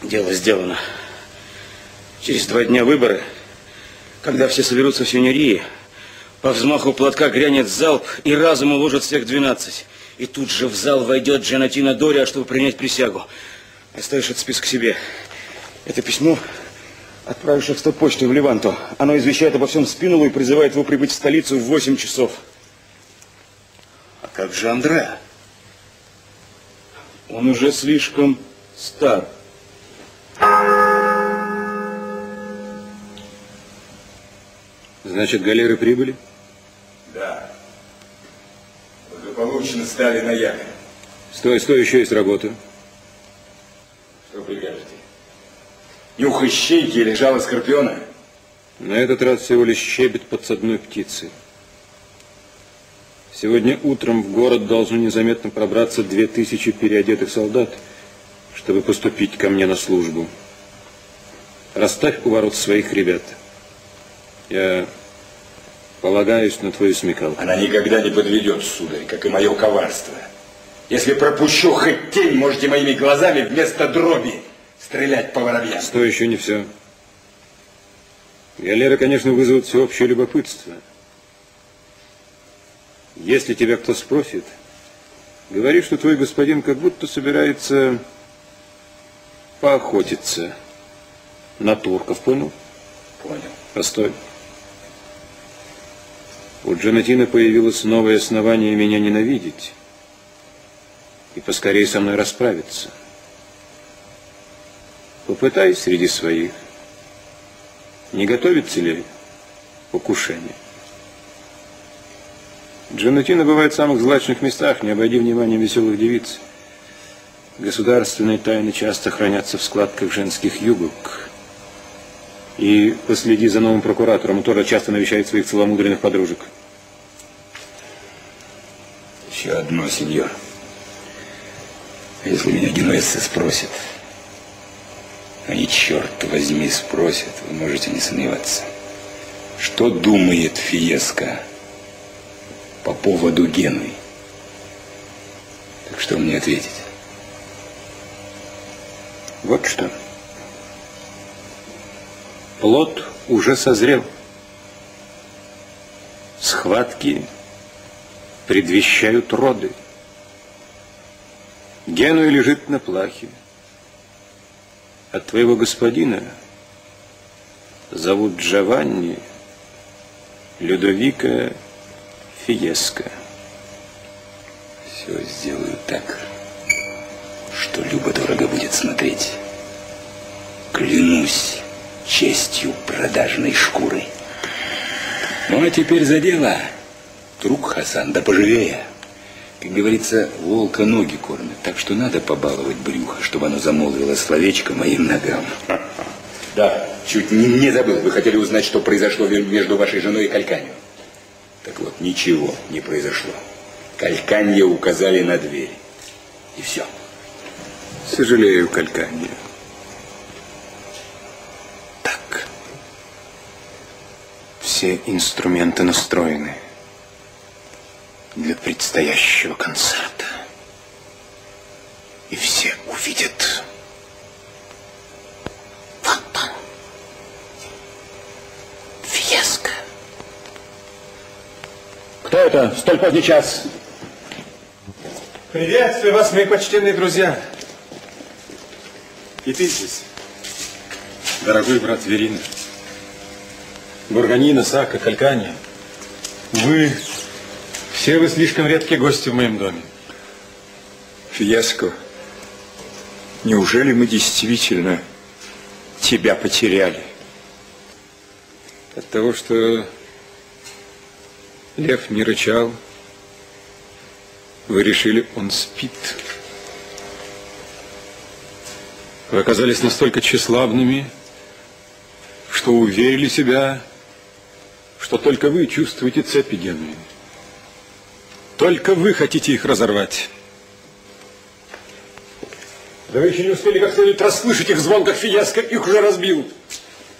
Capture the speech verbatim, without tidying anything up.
Дело сделано. Через два дня выборы, когда все соберутся в синерии, по взмаху платка грянет залп, и разом уложат всех двенадцать. И тут же в зал войдет Джанатина Дориа, чтобы принять присягу. Оставишь этот список себе. Это письмо отправишь экстра-почтой в Леванту. Оно извещает обо всем Спинулу и призывает его прибыть в столицу в восемь часов. А как же Андреа? Он уже слишком стар. Значит, галеры прибыли? Да. Благополучно стали на якорь. Стой, стой, еще есть работа. Что прикажете? Нюх ищейки или жало скорпиона? На этот раз всего лишь щебет подсадной птицы. Сегодня утром в город должны незаметно пробраться две тысячи переодетых солдат, чтобы поступить ко мне на службу. Расставь у ворот своих ребят. Я полагаюсь на твою смекалку. Она никогда не подведет, сударь, как и мое коварство. Если пропущу хоть тень, можете моими глазами вместо дроби стрелять по воробьям. Стой, еще не все. Галеры, конечно, вызовут всеобщее любопытство. Если тебя кто спросит, говори, что твой господин как будто собирается поохотиться на турков, понял? Понял. Постой. У Джанатина появилось новое основание меня ненавидеть и поскорее со мной расправиться. Попытай среди своих, не готовится ли покушение. Джанатина бывает в самых злачных местах, не обойди вниманием веселых девиц. Государственные тайны часто хранятся в складках женских юбок. И последи за новым прокуратором, он тоже часто навещает своих целомудренных подружек. Еще одно, сеньор. Если меня генуэзцы спросят, они, черт возьми, спросят, вы можете не сомневаться, что думает Фиеско по поводу Генуи. Так что мне ответить? Вот что. Плод уже созрел. Схватки предвещают роды. Генуя лежит на плахе. От твоего господина зовут Джованни Людовико Фиеско. Все сделаю так, что любо-дорого будет смотреть. Клянусь честью продажной шкуры. Ну а теперь за дело, друг Хасан, да поживее. Как говорится, волка ноги кормят, так что надо побаловать брюхо, чтобы оно замолвило словечко моим ногам. Да, чуть не забыл. Вы хотели узнать, что произошло между вашей женой и Кальканью. Так вот, ничего не произошло. Кальканье указали на дверь. И все. Сожалею, Кальканье. Так. Все инструменты настроены для предстоящего концерта. И все увидят. Вот он. Фиеско. Кто это в столь поздний час? Приветствую вас, мои почтенные друзья. И ты здесь, дорогой брат Верина. Бурганина, Сака, Кальканья. Вы, все вы слишком редкие гости в моем доме. Фиеско, неужели мы действительно тебя потеряли? От того, что лев не рычал, вы решили, он спит. Вы оказались настолько тщеславными, что уверили себя, что только вы чувствуете цепи Генуи. Только вы хотите их разорвать. Да вы еще не успели как следует расслышать их звон, как Фиеско их уже разбил.